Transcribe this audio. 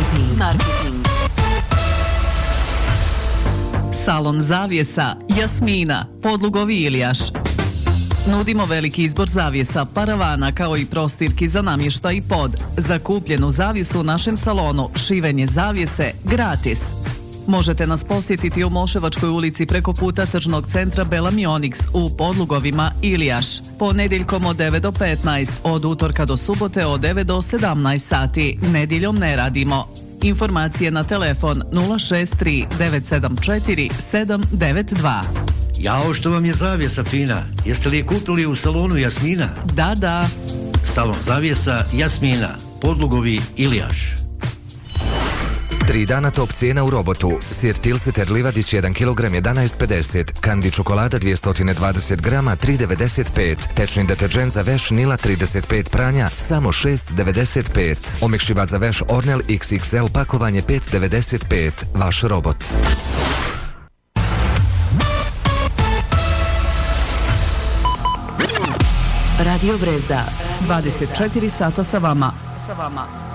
Salon zavjesa Jasmina, Podlugovi Iljaš. Nudimo veliki izbor zavjesa, paravana kao i prostirki za namještaj i pod. Za kupljenu zavjesu u našem salonu šivenje zavjese gratis. Možete nas posjetiti u Moševačkoj ulici preko puta tržnog centra Bela Mionix u Podlugovima Iljaš. Ponedjeljkom od 9 do 15, od utorka do subote od 9 do 17 sati. Nedjeljom ne radimo. Informacije na telefon 063 974 792. Jao, što vam je zavjesa fina? Jeste li je kupili u salonu Jasmina? Da. Salon zavjesa Jasmina, Podlugovi Iljaš. 3 dana top cijena u Robotu. Sir Tilsiter Livadić 1 kg 11,50. Kandi čokolada 220 grama 3,95. Tečni deterđent za veš Nila 35 pranja samo 6,95. Omekšivač za veš Ornel XXL pakovanje 5,95. Vaš Robot. Radio Breza. 24 sata sa vama.